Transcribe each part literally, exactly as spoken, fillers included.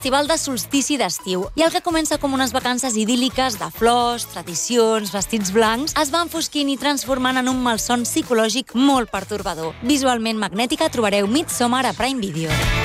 festival de solstici d'estiu, i el que comença com unes vacances idíl·liques de flors, tradicions, vestits blancs, es va enfosquint i transformant en un malson psicològic molt pertorbador. Visualment magnètica trobareu Midsommar a Prime Video.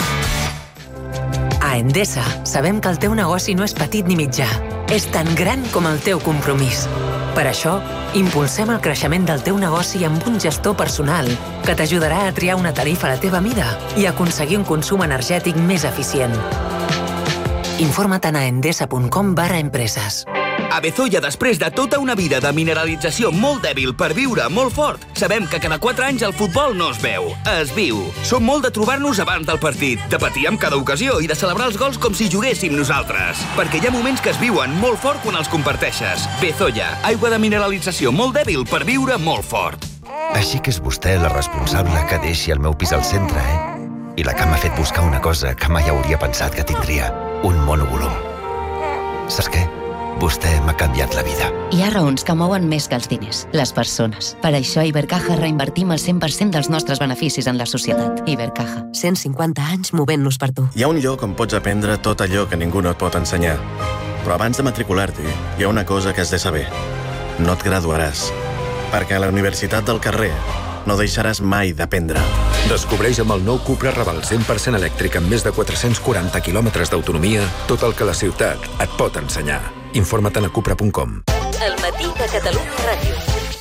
A Endesa sabem que el teu negoci no és petit ni mitjà, és tan gran com el teu compromís. Per això, impulsem el creixement del teu negoci amb un gestor personal que t'ajudarà a triar una tarifa a la teva mida i aconseguir un consum energètic més eficient. Informa-te'n a endesa punt com barra empreses. A Bezoya, després de tota una vida de mineralització molt dèbil per viure molt fort, sabem que cada quatre anys el futbol no es veu, es viu. Som molt de trobar-nos abans del partit, de patir amb cada ocasió i de celebrar els gols com si juguéssim nosaltres. Perquè hi ha moments que es viuen molt fort quan els comparteixes. Bezoya, aigua de mineralització molt dèbil per viure molt fort. Així que és vostè la responsable que deixi el meu pis al centre, eh? I la que m'ha fet buscar una cosa que mai hauria pensat que tindria, un monovolum. Saps què? Vostè m'ha canviat la vida. Hi ha raons que mouen més que els diners, les persones. Per això a Ibercaja reinvertim el cent per cent dels nostres beneficis en la societat. Ibercaja, cent cinquanta anys movent-nos per tu. Hi ha un lloc on pots aprendre tot allò que ningú no et pot ensenyar. Però abans de matricular-t'hi, hi ha una cosa que has de saber. No et graduaràs. Perquè a la Universitat del Carrer no deixaràs mai d'aprendre. Descobreix amb el nou Cupra Raval cent per cent elèctric amb més de quatre-cents quaranta quilòmetres d'autonomia tot el que la ciutat et pot ensenyar. Informa't a cupra punt com. El matí de Catalunya Ràdio.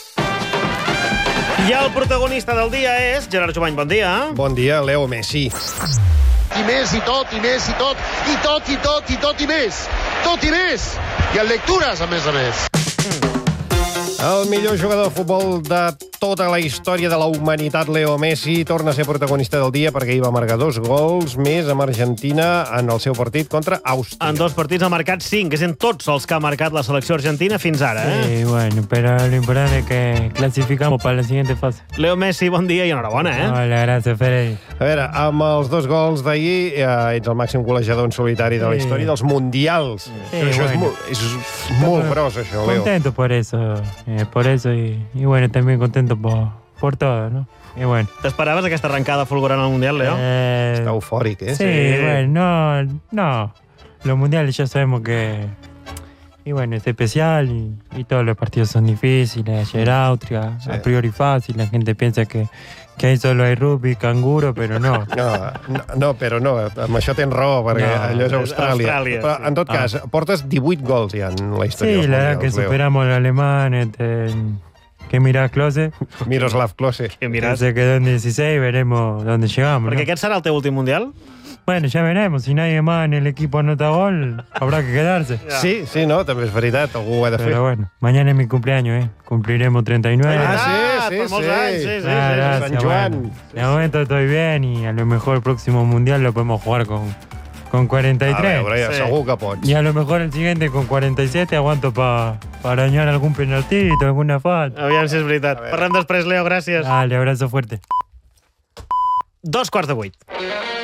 I el protagonista del dia és Gerard Jovany, bon dia. Bon dia, Leo Messi. I més, i tot, i més, i tot, i tot, i tot, i tot, i més. Tot i més. I en lectures, a més a més. El millor jugador de futbol de tota la història de la humanitat, Leo Messi, torna a ser protagonista del dia perquè hi va marcar dos gols més amb Argentina en el seu partit contra Àustria. En dos partits ha marcat cinc, és en tots els que ha marcat la selecció argentina fins ara, eh? Sí, bueno, pero lo importante es que clasificamos para la siguiente fase. Leo Messi, bon dia i enhorabona, eh? Hola, gràcies, Fede. A veure, amb els dos gols d'ahir eh, ets el màxim golejador en solitari de la Sí. història dels mundials. Sí, això és bueno. molt, és molt gros, això, Leo. Contento por eso, eh, por eso y, y bueno, también contento por, por todo, ¿no? Y bueno. T'esperaves aquesta arrancada fulgurant al Mundial, Leo? Eh, Està eufòric, eh? Sí, sí, bueno, no, no. Los mundiales ya sabemos que... Y bueno, es especial y, y todos los partidos son difíciles. Ayer Austria, Sí. a priori fácil. La gente piensa que, que ahí solo hay rugby, canguro, pero no. No, no, no, però no, amb això tens raó, perquè No, allò és Austràlia. Austràlia, Però, sí. en tot cas, Ah. portes divuit gols ja en la història Sí, dels la verdad que mundials, Leo. superamos al alemán, este, que mirá Klose, Miroslav Klose. Que que miràs. se quedó en dieciséis, veremos dónde llegamos, Perquè ¿no? aquest serà el teu últim Mundial? Bueno, ya veremos, si nadie más en el equipo anota gol, habrá que quedarse. Ja. Sí, sí, no, també és veritat, algú ho ha de fer. Pero bueno, mañana es mi cumpleaños, ¿eh? Cumpliremos treinta y nueve. Ah, sí, Ah, sí, per molts sí. anys, sí, sí, Ah, sí. gracias, Sant Joan. bueno. De momento estoy bien y a lo mejor el próximo mundial lo podemos jugar con, con cuarenta y A tres. veure, ja, Sí. segur que pots. Y a lo mejor el siguiente con cuarenta y siete aguanto para pa arañar algún penaltito, alguna falta. Aviam si és veritat. Parlem després, Leo, gràcies. Dale, abrazo fuerte. Dos quarts de vuit.